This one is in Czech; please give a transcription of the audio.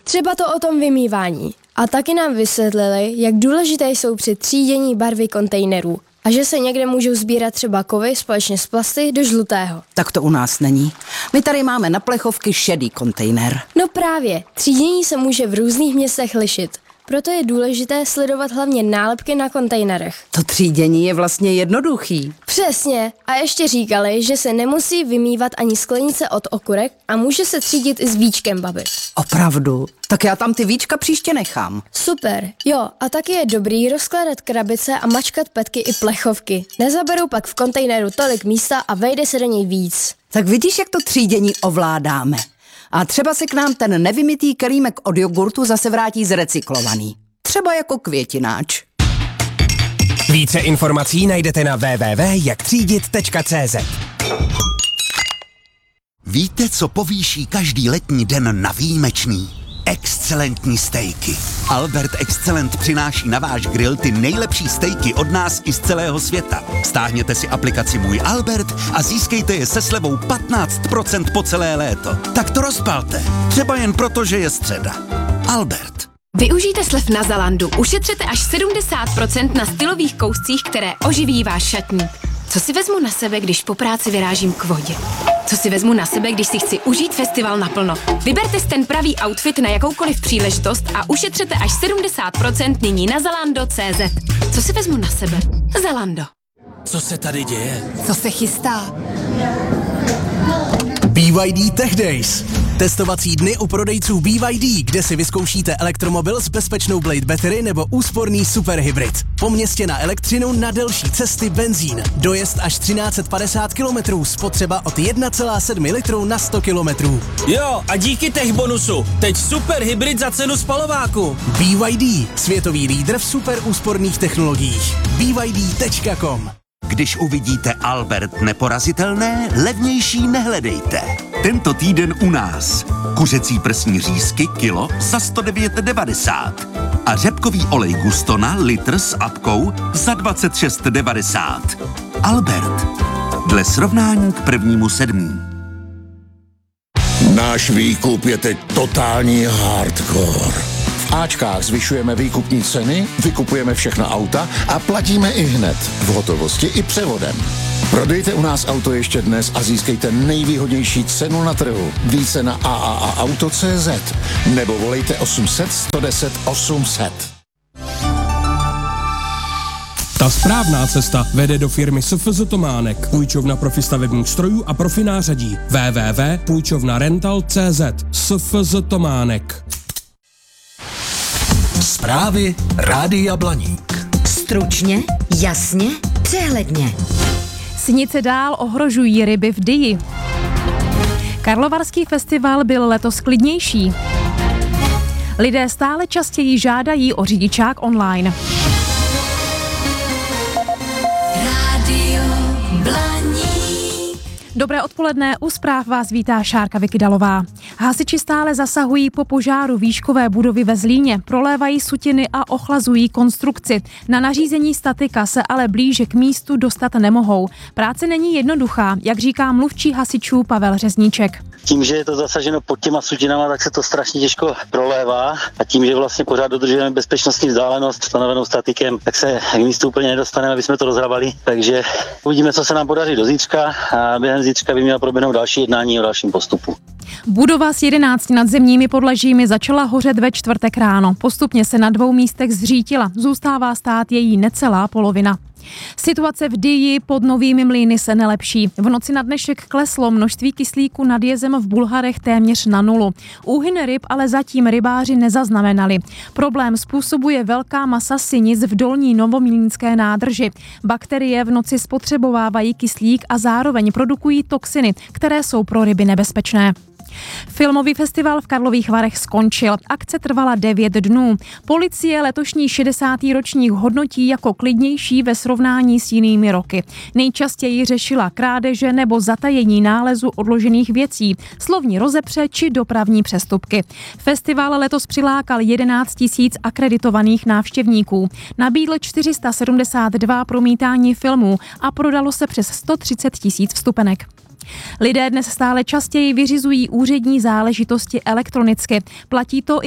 Třeba to o tom vymývání. A taky nám vysvětlili, jak důležité jsou při třídění barvy kontejnerů. A že se někde můžou sbírat třeba kovy společně s plasty do žlutého. Tak to u nás není. My tady máme na plechovky šedý kontejner. No právě, třídění se může v různých městech lišit. Proto je důležité sledovat hlavně nálepky na kontejnerech. To třídění je vlastně jednoduchý. Přesně. A ještě říkali, že se nemusí vymývat ani sklenice od okurek a může se třídit i s víčkem, babi. Opravdu? Tak já tam ty víčka příště nechám. Super. Jo, a taky je dobrý rozkládat krabice a mačkat petky i plechovky. Nezaberou pak v kontejneru tolik místa a vejde se do něj víc. Tak vidíš, jak to třídění ovládáme. A třeba se k nám ten nevymytý kelímek od jogurtu zase vrátí zrecyklovaný. Třeba jako květináč. Více informací najdete na www.jaktřídit.cz. Víte, co povýší každý letní den na výjimečný? Excelentní stejky. Albert Excellent přináší na váš grill ty nejlepší stejky od nás i z celého světa. Stáhněte si aplikaci Můj Albert a získejte je se slevou 15% po celé léto. Tak to rozpalte. Třeba jen proto, že je středa. Albert. Využijte slev na Zalandu. Ušetřete až 70% na stylových kouscích, které oživí váš šatník. Co si vezmu na sebe, když po práci vyrážím k vodě? Co si vezmu na sebe, když si chci užít festival naplno? Vyberte si ten pravý outfit na jakoukoliv příležitost a ušetřete až 70% nyní na Zalando.cz. Co si vezmu na sebe? Zalando. Co se tady děje? Co se chystá? BYD Tech Days. Testovací dny u prodejců BYD, kde si vyzkoušíte elektromobil s bezpečnou Blade Battery nebo úsporný superhybrid. Po městě na elektřinu, na delší cesty benzín. Dojezd až 1350 km, spotřeba od 1,7 litru na 100 km. Jo, a díky tech bonusu. Teď superhybrid za cenu spalováku. BYD, světový lídr v super úsporných technologiích. BYD.com. Když uvidíte Albert neporazitelné, levnější nehledejte. Tento týden u nás. Kuřecí prsní řízky kilo za 109,90 a řepkový olej Gustona litr s apkou za 26,90. Albert. Dle srovnání k 1.7. Náš výkup je teď totální hardcore. V Ačkách zvyšujeme výkupní ceny, vykupujeme všechna auta a platíme i hned, v hotovosti i převodem. Prodejte u nás auto ještě dnes a získejte nejvýhodnější cenu na trhu. Více na AAAauto.cz nebo volejte 800 110 800. Ta správná cesta vede do firmy SFZ Tománek, půjčovna profi stavebních strojů a profi nářadí. www.půjčovnarental.cz. SFZ Tománek. Zprávy Rádia Blaník. Stručně, jasně, přehledně. Sinice dál ohrožují ryby v Dyji. Karlovarský festival byl letos klidnější. Lidé stále častěji žádají o řidičák online. Rádio Blaník. Dobré odpoledne, u zpráv vás vítá Šárka Vykydalová. Hasiči stále zasahují po požáru výškové budovy ve Zlíně, prolévají sutiny a ochlazují konstrukci. Na nařízení statika se ale blíže k místu dostat nemohou. Práce není jednoduchá, jak říká mluvčí hasičů Pavel Řezníček. Tím, že je to zasaženo pod těma sutinama, tak se to strašně těžko prolévá a tím, že vlastně pořád dodržujeme bezpečnostní vzdálenost stanovenou statikem, tak se k místu úplně nedostaneme, aby jsme to rozhrabali. Takže uvidíme, co se nám podaří do zítřka a během zítřka by měla proběhnout další jednání o dalším postupu. Budova s 11 nadzemními podlažími začala hořet ve čtvrtek ráno. Postupně se na 2 místech zřítila. Zůstává stát její necelá polovina. Situace v Dyji pod Novými Mlýny se nelepší. V noci na dnešek kleslo množství kyslíku nad jezem v Bulharech téměř na nulu. Úhyny ryb ale zatím rybáři nezaznamenali. Problém způsobuje velká masa sinic v dolní novomlýnské nádrži. Bakterie v noci spotřebovávají kyslík a zároveň produkují toxiny, které jsou pro ryby nebezpečné. Filmový festival v Karlových Varech skončil. Akce trvala 9 dnů. Policie letošní 60. ročník hodnotí jako klidnější ve srovnání s jinými roky. Nejčastěji řešila krádeže nebo zatajení nálezu odložených věcí, slovní rozepře či dopravní přestupky. Festival letos přilákal 11 000 akreditovaných návštěvníků. Nabídl 472 promítání filmů a prodalo se přes 130 000 vstupenek. Lidé dnes stále častěji vyřizují úřední záležitosti elektronicky. Platí to i